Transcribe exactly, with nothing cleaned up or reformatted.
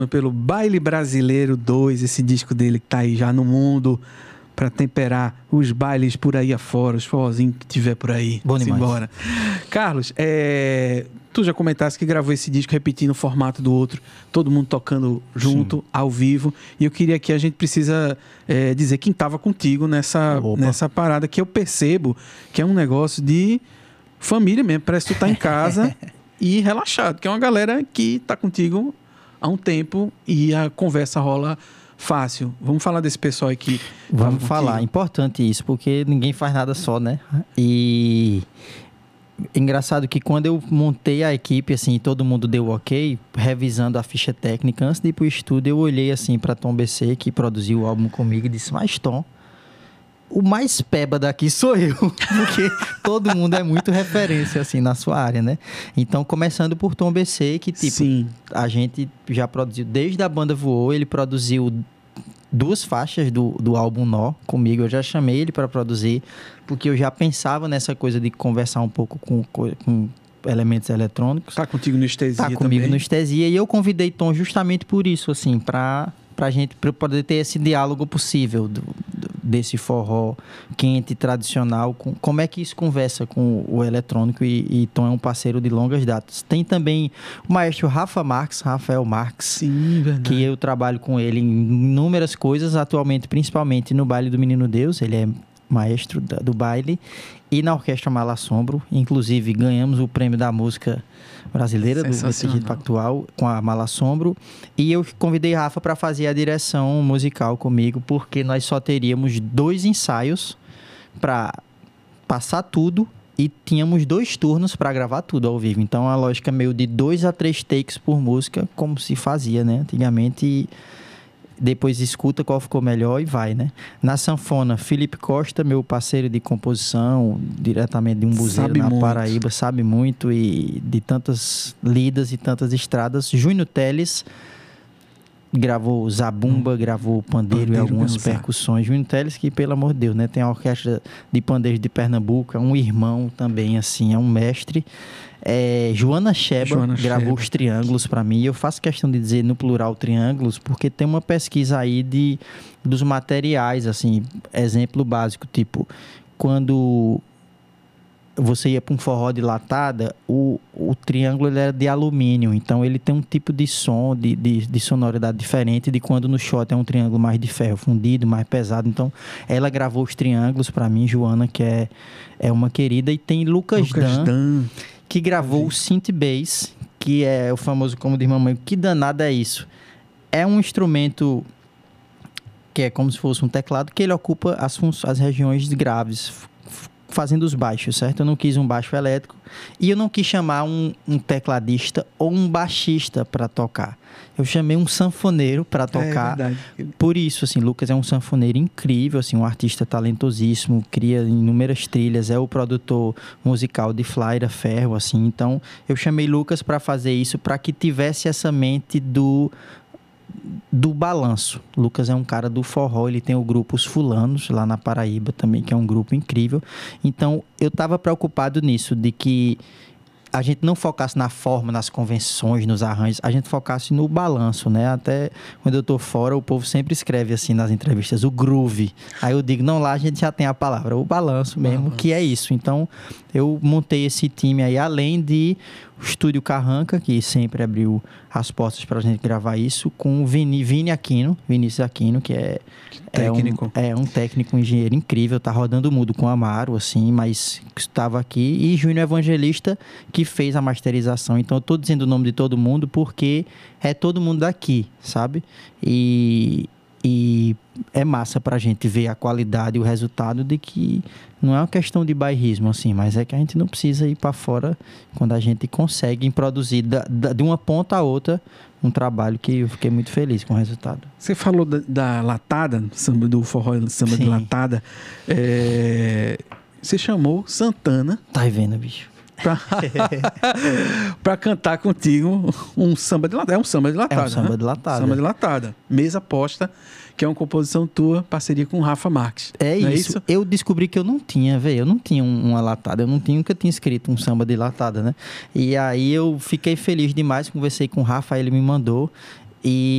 pelo Baile Brasileiro dois, esse disco dele que tá aí já no mundo para temperar os bailes por aí afora, os forrozinhos que tiver por aí. Bom demais. Embora. Carlos, é... tu já comentaste que gravou esse disco repetindo o formato do outro, todo mundo tocando junto, sim, ao vivo, e eu queria que a gente precisa é, dizer quem estava contigo nessa, nessa parada, que eu percebo que é um negócio de família mesmo, parece que tu tá em casa e relaxado, que é uma galera que tá contigo há um tempo e a conversa rola fácil. Vamos falar desse pessoal aqui. Vamos falar, contigo. Importante isso, porque ninguém faz nada só, né? E engraçado que quando eu montei a equipe, assim, todo mundo deu ok, revisando a ficha técnica, antes de ir pro estúdio, eu olhei assim para Tom B C, que produziu o álbum comigo, e disse, mas Tom, o mais peba daqui sou eu, porque todo mundo é muito referência, assim, na sua área, né? Então, começando por Tom B C, que, tipo, sim, a gente já produziu, desde a banda Voou, ele produziu duas faixas do, do álbum Nó comigo, eu já chamei ele para produzir, porque eu já pensava nessa coisa de conversar um pouco com, com elementos eletrônicos. Tá contigo no Estesia também? Tá comigo no Estesia, e eu convidei Tom justamente por isso, assim, para pra gente pra poder ter esse diálogo possível do, do, desse forró quente, tradicional, com, como é que isso conversa com o eletrônico, e, e Tom é um parceiro de longas datas. Tem também o maestro Rafa Marques, Rafael Marques, sim, verdade, que eu trabalho com ele em inúmeras coisas, atualmente, principalmente no Baile do Menino Deus, ele é maestro da, do baile, e na Orquestra Malassombro, inclusive ganhamos o prêmio da música brasileira do Vestido Factual com a Malassombro, e eu convidei Rafa para fazer a direção musical comigo, porque nós só teríamos dois ensaios para passar tudo e tínhamos dois turnos para gravar tudo ao vivo. Então a lógica meio de dois a três takes por música, como se fazia, né, antigamente, e depois escuta qual ficou melhor e vai, né? Na sanfona, Felipe Costa, meu parceiro de composição, diretamente de um buzeiro na Paraíba, sabe muito, e de tantas lidas e tantas estradas. Júnior Teles gravou zabumba, hum. gravou pandeiro, pandeiro e algumas pensar. percussões. Júnior Teles, que, pelo amor de Deus, né? Tem a Orquestra de Pandeiros de Pernambuco, é um irmão também, assim, é um mestre. É, Joana Sheba Joana gravou Sheba. os triângulos para mim. Eu faço questão de dizer no plural triângulos, porque tem uma pesquisa aí de, dos materiais, assim, exemplo básico, tipo, quando você ia para um forró de latada, o, o triângulo ele era de alumínio, então ele tem um tipo de som, de, de, de sonoridade diferente de quando no shot é um triângulo mais de ferro fundido, mais pesado. Então ela gravou os triângulos para mim, Joana, que é, é uma querida. E tem Lucas, Lucas Dan, Dan, que gravou o synth bass, que é o famoso, como diz mamãe, que danada é isso? É um instrumento que é como se fosse um teclado, que ele ocupa as, as regiões graves, fazendo os baixos, certo? Eu não quis um baixo elétrico e eu não quis chamar um, um tecladista ou um baixista para tocar. Eu chamei um sanfoneiro para tocar. É Por isso, assim, Lucas é um sanfoneiro incrível, assim, um artista talentosíssimo, cria inúmeras trilhas, é o produtor musical de Flaira Ferro, assim. Então, eu chamei Lucas para fazer isso, para que tivesse essa mente do do balanço. Lucas é um cara do forró, ele tem o grupo Os Fulanos, lá na Paraíba também, que é um grupo incrível. Então, eu estava preocupado nisso, de que a gente não focasse na forma, nas convenções, nos arranjos, a gente focasse no balanço, né? Até quando eu tô fora, o povo sempre escreve assim nas entrevistas, o groove. Aí eu digo, não, lá a gente já tem a palavra, o balanço mesmo, balanço. Que é isso. Então, eu montei esse time aí, além de o Estúdio Carranca, que sempre abriu as portas para a gente gravar isso, com o Vini, Vini Aquino, Vinícius Aquino, que é, técnico. É, um, é um técnico, um engenheiro incrível, tá rodando o mudo com Amaro, assim, mas estava aqui. E Júnior Evangelista, que fez a masterização. Então, eu tô dizendo o nome de todo mundo porque é todo mundo daqui, sabe? E... E é massa pra gente ver a qualidade e o resultado de que não é uma questão de bairrismo, assim, mas é que a gente não precisa ir para fora quando a gente consegue produzir da, da, de uma ponta a outra um trabalho que eu fiquei muito feliz com o resultado. Você falou da, da latada, samba do forró, samba Sim. de latada. É... Você chamou Santana. Tá vendo, bicho? Pra, pra cantar contigo um samba de latada. É um samba de latada. É um samba né? de latada. Samba de latada. Mesa Posta, que é uma composição tua, parceria com o Rafa Marques. É isso. é isso. Eu descobri que eu não tinha, velho. Eu não tinha uma latada. Eu não tinha, nunca tinha escrito um samba de latada, né? E aí eu fiquei feliz demais. Conversei com o Rafa, ele me mandou. E